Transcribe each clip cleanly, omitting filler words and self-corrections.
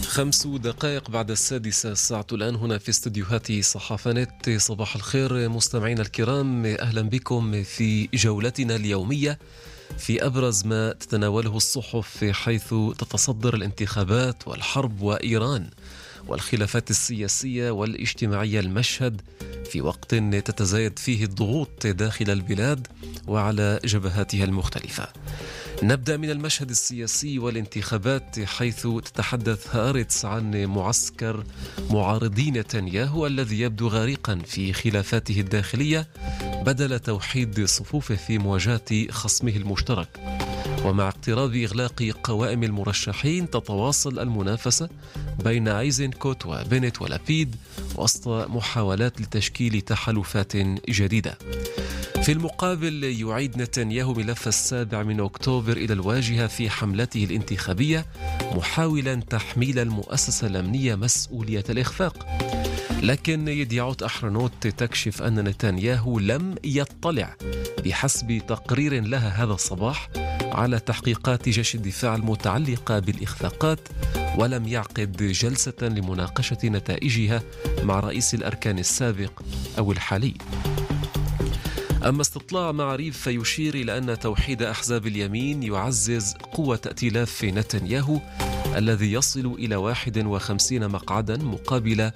5 دقائق بعد 6 الساعة الآن هنا في استديوهات صحافة نت. صباح الخير مستمعينا الكرام، أهلا بكم في جولتنا اليومية في أبرز ما تتناوله الصحف، حيث تتصدر الانتخابات والحرب وإيران والخلافات السياسية والاجتماعية المشهد في وقت تتزايد فيه الضغوط داخل البلاد وعلى جبهاتها المختلفة. نبدأ من المشهد السياسي والانتخابات، حيث تتحدث هآرتس عن معسكر معارضي نتنياهو الذي يبدو غارقا في خلافاته الداخلية بدل توحيد صفوفه في مواجهة خصمه المشترك. ومع اقتراب إغلاق قوائم المرشحين تتواصل المنافسة بين ايزنكوت وبنت ولابيد وسط محاولات لتشكيل تحالفات جديدة. في المقابل يعيد نتنياهو ملف 7 أكتوبر إلى الواجهة في حملته الانتخابية، محاولا تحميل المؤسسة الأمنية مسؤولية الإخفاق. لكن يديعوت أحرنوت تكشف أن نتنياهو لم يطلع بحسب تقرير لها هذا الصباح على تحقيقات جيش الدفاع المتعلقة بالإخفاقات، ولم يعقد جلسة لمناقشة نتائجها مع رئيس الأركان السابق أو الحالي. أما استطلاع معاريف فيشير إلى أن توحيد أحزاب اليمين يعزز قوة ائتلاف نتنياهو الذي يصل إلى 51 مقعدا مقابل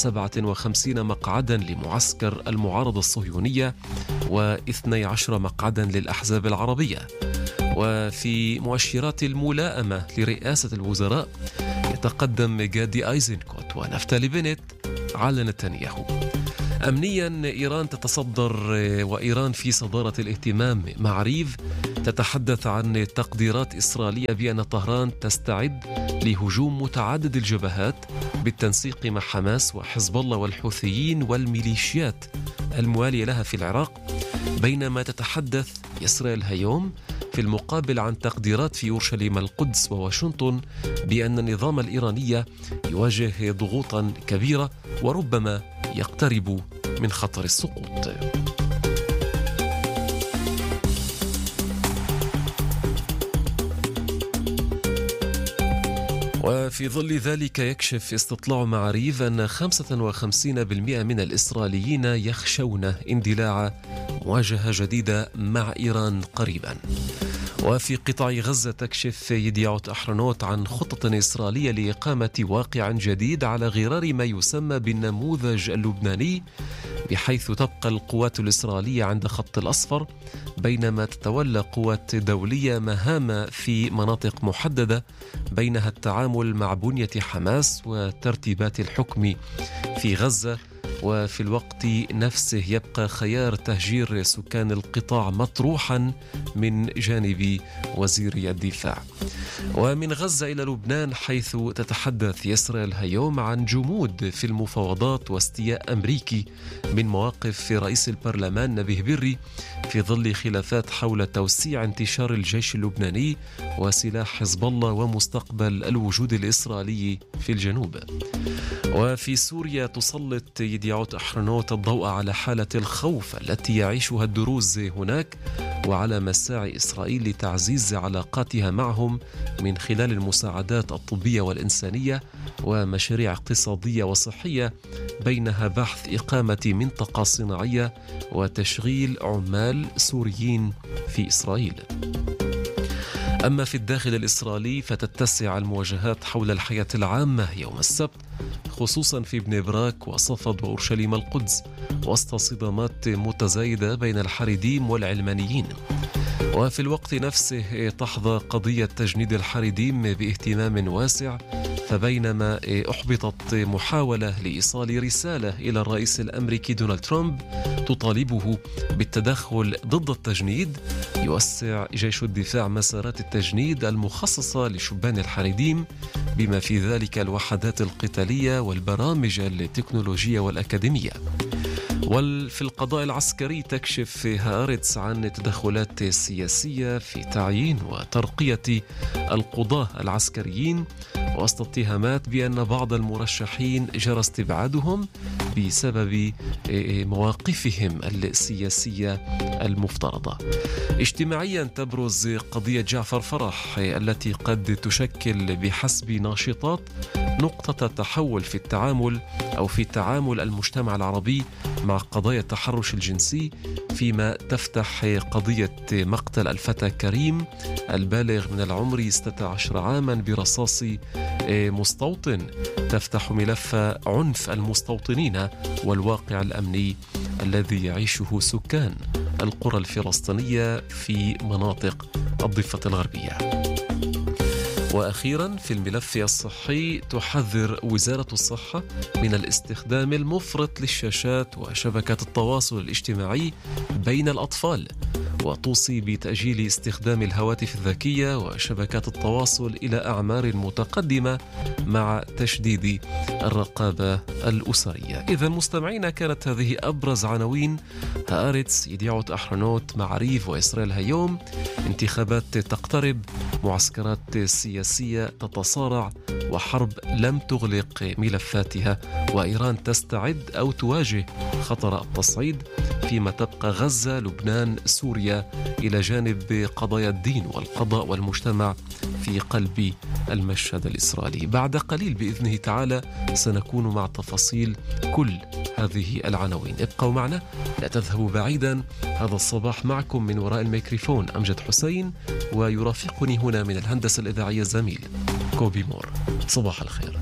57 مقعدا لمعسكر المعارضة الصهيونية و12 مقعدا للأحزاب العربية. وفي مؤشرات الملائمة لرئاسة الوزراء يتقدم جادي ايزنكوت ونفتالي بنت على نتنياهو. أمنيا إيران تتصدر وإيران في صدارة الاهتمام. معاريف تتحدث عن تقديرات إسرائيلية بأن طهران تستعد لهجوم متعدد الجبهات بالتنسيق مع حماس وحزب الله والحوثيين والميليشيات الموالية لها في العراق، بينما تتحدث إسرائيل هيوم في المقابل عن تقديرات في أورشليم القدس وواشنطن بأن النظام الإيراني يواجه ضغوطا كبيرة وربما يقترب من خطر السقوط. وفي ظل ذلك يكشف استطلاع معاريف أن 55% من الإسرائيليين يخشون اندلاع مواجهة جديدة مع إيران قريبا. وفي قطاع غزة تكشف يديعوت أحرنوت عن خطة إسرائيلية لإقامة واقع جديد على غرار ما يسمى بالنموذج اللبناني، بحيث تبقى القوات الإسرائيلية عند خط الأصفر بينما تتولى قوات دولية مهام في مناطق محددة، بينها التعامل مع بنية حماس وترتيبات الحكم في غزة. وفي الوقت نفسه يبقى خيار تهجير سكان القطاع مطروحا من جانب وزير الدفاع. ومن غزة إلى لبنان، حيث تتحدث إسرائيل هيوم عن جمود في المفاوضات واستياء أمريكي من مواقف رئيس البرلمان نبيه بري في ظل خلافات حول توسيع انتشار الجيش اللبناني وسلاح حزب الله ومستقبل الوجود الإسرائيلي في الجنوب. وفي سوريا تسلط يديعوت أحرنوت الضوء على حالة الخوف التي يعيشها الدروز هناك وعلى مساعي إسرائيل لتعزيز علاقاتها معهم من خلال المساعدات الطبية والإنسانية ومشاريع اقتصادية وصحية، بينها بحث إقامة منطقة صناعية وتشغيل عمال سوريين في إسرائيل. أما في الداخل الإسرائيلي فتتسع المواجهات حول الحياة العامة يوم السبت، خصوصا في بني براك وصفد وأورشليم القدس، وسط صدامات متزايدة بين الحريديم والعلمانيين. وفي الوقت نفسه تحظى قضية تجنيد الحريديم باهتمام واسع، فبينما أحبطت محاولة لإيصال رسالة إلى الرئيس الأمريكي دونالد ترامب تطالبه بالتدخل ضد التجنيد، يوسع جيش الدفاع مسارات التجنيد المخصصة لشبان الحريديم، بما في ذلك الوحدات القتالية والبرامج التكنولوجية والأكاديمية. وفي القضاء العسكري تكشف هآرتس عن تدخلات سياسية في تعيين وترقية القضاة العسكريين، وسط اتهامات بأن بعض المرشحين جرى استبعادهم بسبب مواقفهم السياسية المفترضة. اجتماعيا تبرز قضية جعفر فرح التي قد تشكل بحسب ناشطات نقطة تحول في التعامل أو في تعامل المجتمع العربي مع قضايا التحرش الجنسي، فيما تفتح قضية مقتل الفتى كريم البالغ من العمر 16 عاما برصاص مستوطن، تفتح ملف عنف المستوطنين والواقع الأمني الذي يعيشه سكان القرى الفلسطينية في مناطق الضفة الغربية. وأخيرا في الملف الصحي، تحذر وزارة الصحة من الاستخدام المفرط للشاشات وشبكات التواصل الاجتماعي بين الأطفال، وتوصي بتأجيل استخدام الهواتف الذكية وشبكات التواصل إلى أعمار متقدمة مع تشديد الرقابة الأسرية. إذا مستمعينا، كانت هذه أبرز عناوين هآرتس، يديعوت أحرنوت، معاريف وإسرائيل هيوم. انتخابات تقترب، معسكرات سياسية تتصارع، وحرب لم تغلق ملفاتها، وإيران تستعد أو تواجه خطر التصعيد، فيما تبقى غزة، لبنان، سوريا إلى جانب قضايا الدين والقضاء والمجتمع في قلب المشهد الإسرائيلي. بعد قليل بإذنه تعالى سنكون مع تفاصيل كل هذه العناوين. ابقوا معنا، لا تذهبوا بعيدا. هذا الصباح معكم من وراء الميكروفون أمجد حسين، ويرافقني هنا من الهندسة الإذاعية زميل كوبي مور. صباح الخير.